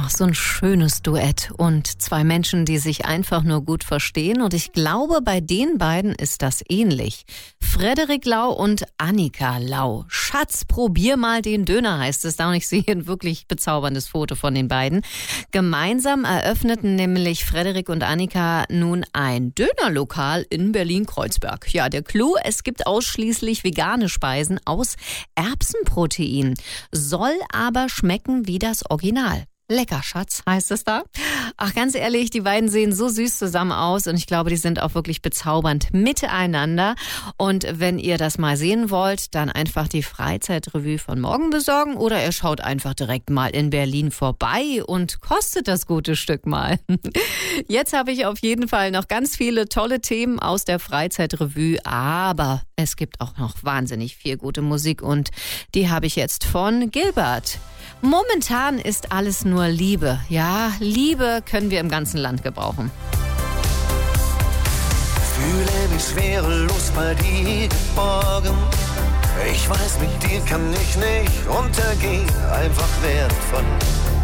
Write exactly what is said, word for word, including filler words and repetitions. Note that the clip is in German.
Ach, so ein schönes Duett und zwei Menschen, die sich einfach nur gut verstehen. Und ich glaube, bei den beiden ist das ähnlich. Frederik Lau und Annika Lau. Schatz, probier mal den Döner, heißt es da. Und ich sehe hier ein wirklich bezauberndes Foto von den beiden. Gemeinsam eröffneten nämlich Frederik und Annika nun ein Dönerlokal in Berlin-Kreuzberg. Ja, der Clou, es gibt ausschließlich vegane Speisen aus Erbsenprotein. Soll aber schmecken wie das Original. Lecker, Schatz, heißt es da. Ach, ganz ehrlich, die beiden sehen so süß zusammen aus und ich glaube, die sind auch wirklich bezaubernd miteinander. Und wenn ihr das mal sehen wollt, dann einfach die Freizeitrevue von morgen besorgen oder ihr schaut einfach direkt mal in Berlin vorbei und kostet das gute Stück mal. Jetzt habe ich auf jeden Fall noch ganz viele tolle Themen aus der Freizeitrevue, aber es gibt auch noch wahnsinnig viel gute Musik und die habe ich jetzt von Gilbert. Momentan ist alles nur Liebe. Ja, Liebe können wir im ganzen Land gebrauchen. Fühle mich schwerelos bei dir geborgen. Ich weiß, mit dir kann ich nicht untergehen. Einfach wertvoll.